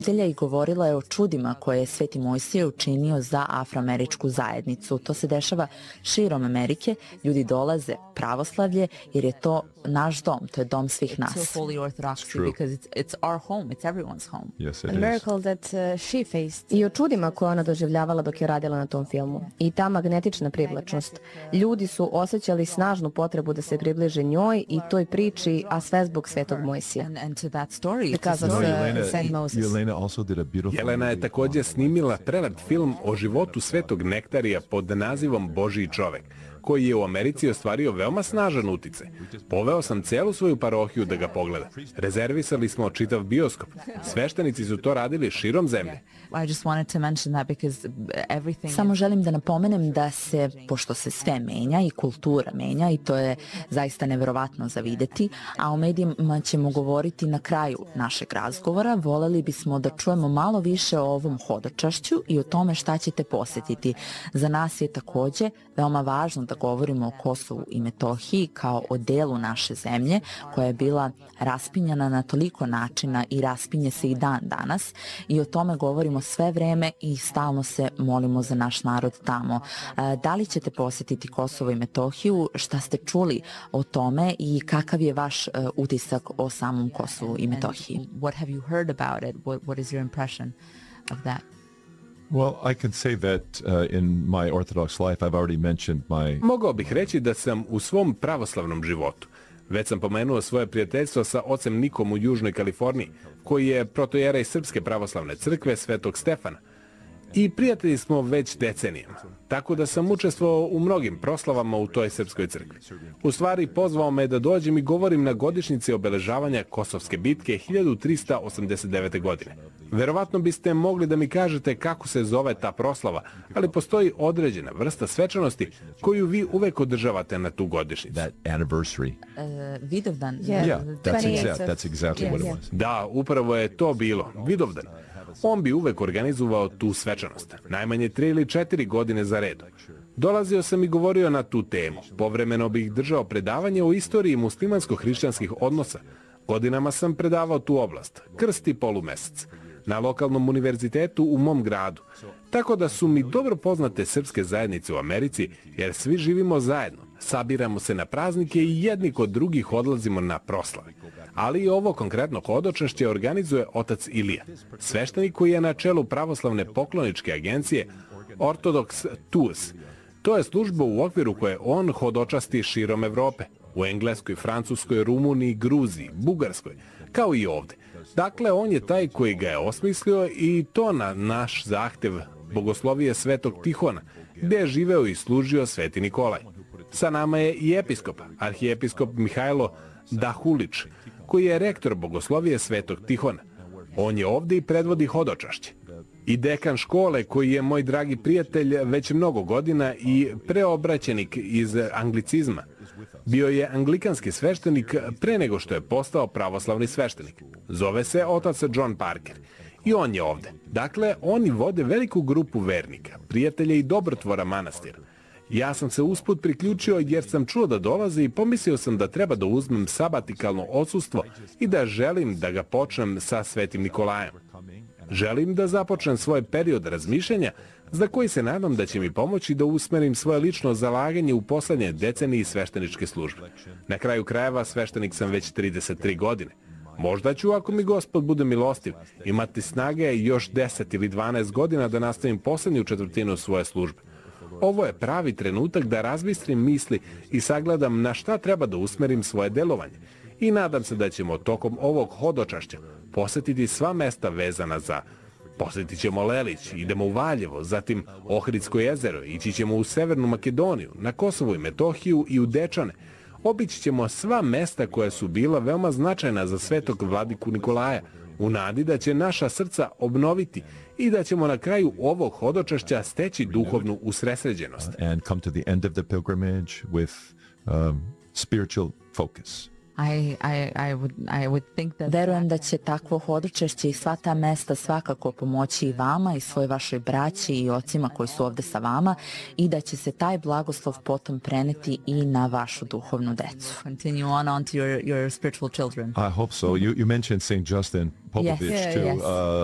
I govorila je o čudima koje je Sveti Mojsije učinio za afroameričku zajednicu. To se dešava širom Amerike. Ljudi dolaze pravoslavlje jer je to naš dom, to je dom svih nas. I o čudima koje ona doživljavala dok je radila na tom filmu. I ta magnetična privlačnost. Ljudi su osjećali snažnu potrebu da se približe njoj i toj priči, a sve zbog Svetog Mojsija. Jelena je također snimila prelep film o životu Svetog Nektarija pod nazivom Božji čovek, koji je u Americi ostvario veoma snažan uticaj. Poveo sam celu svoju parohiju da ga pogleda. Rezervisali smo čitav bioskop. Sveštenici su to radili širom zemlje. Samo želim da napomenem da se, pošto se sve menja i kultura menja i to je zaista neverovatno za videti, a o medijima ćemo govoriti na kraju našeg razgovora, voleli bismo da čujemo malo više o ovom hodočašću i o tome šta ćete posjetiti. Za nas je također veoma važno da govorimo o Kosovu i Metohiji kao o delu naše zemlje koja je bila raspinjana na toliko načina i raspinje se i dan danas i o tome govorimo sve vreme i stalno se molimo za naš narod tamo. Da li ćete posjetiti Kosovo i Metohiju? Šta ste čuli o tome i kakav je vaš utisak o samom Kosovu i Metohiji? What have you heard about it? What is your impression of that? Well, I can say that in my Orthodox life I've already mentioned my... Mogao bih reći da sam u svom pravoslavnom životu. Već sam pomenuo svoje prijateljstvo sa ocem Nikom u Južnoj Kaliforniji, koji je protojerej Srpske pravoslavne crkve Svetog Stefana. I prijatelji smo već decenijama, tako da sam učestvovao u mnogim proslavama u toj srpskoj crkvi. U stvari, pozvao me da dođem i govorim na godišnjici obeležavanja Kosovske bitke 1389. godine. Verovatno biste mogli da mi kažete kako se zove ta proslava, ali postoji određena vrsta svečanosti koju vi uvek održavate na tu godišnjicu. That anniversary. Vidovdan. That's exactly what it was. Da, upravo je to bilo, Vidovdan. On bi uvek organizovao tu svečanost, najmanje 3 ili 4 godine za redom. Dolazio sam i govorio na tu temu. Povremeno bih držao predavanje o istoriji muslimansko-hrišćanskih odnosa. Godinama sam predavao tu oblast, krst i polumesec, na lokalnom univerzitetu u mom gradu. Tako da su mi dobro poznate srpske zajednice u Americi, jer svi živimo zajedno. Sabiramo se na praznike i jedni kod drugih odlazimo na proslave. Ali i ovo konkretno hodočašće organizuje otac Ilija, sveštenik koji je na čelu pravoslavne pokloničke agencije Orthodox Tours. To je služba u okviru koje on hodočasti širom Evrope, u Engleskoj, Francuskoj, Rumuniji, Gruziji, Bugarskoj, kao i ovde. Dakle, on je taj koji ga je osmislio i to na naš zahtev bogoslovije Svetog Tihona, gde je živeo i služio Sveti Nikolaj. Sa nama je i episkop, arhijepiskop Mihajlo Dahulić, koji je rektor bogoslovije Svetog Tihona. On je ovde i predvodi hodočašće. I dekan škole, koji je moj dragi prijatelj već mnogo godina i preobraćenik iz anglicizma. Bio je anglikanski sveštenik pre nego što je postao pravoslavni sveštenik. Zove se otac John Parker. I on je ovde. Dakle, oni vode veliku grupu vernika, prijatelja i dobrotvora manastira. Ja sam se usput priključio jer sam čuo da dolaze i pomislio sam da treba da uzmem sabatikalno odsustvo i da želim da ga počnem sa Svetim Nikolajem. Želim da započnem svoj period razmišljanja za koji se nadam da će mi pomoći da usmerim svoje lično zalaganje u poslednje deceniji svešteničke službe. Na kraju krajeva sveštenik sam već 33 godine. Možda ću, ako mi Gospod bude milostiv, imati snage još 10 ili 12 godina da nastavim poslednju četvrtinu svoje službe. Ovo je pravi trenutak da razbistrim misli i sagledam na šta treba da usmerim svoje delovanje. I nadam se da ćemo tokom ovog hodočašća posjetiti sva mesta vezana za... Posjetit ćemo Lelić, idemo u Valjevo, zatim Ohridsko jezero, ići ćemo u Severnu Makedoniju, na Kosovo i Metohiju i u Dečane. Obići ćemo sva mesta koja su bila veoma značajna za Svetog vladiku Nikolaja, u nadi da će naša srca obnoviti i da ćemo na kraju ovog hodočašća steći duhovnu usresređenost. And come to the end of the pilgrimage with spiritual focus. Verujem da će takvo hodočašće i sva ta mesta svakako pomoći i vama i svoj vašoj braći i ocima koji su ovde sa vama i da će se taj blagoslov potom preneti i na vašu duhovnu decu. Continue on to your spiritual children. I hope so. You mentioned St. Justin Popovich too.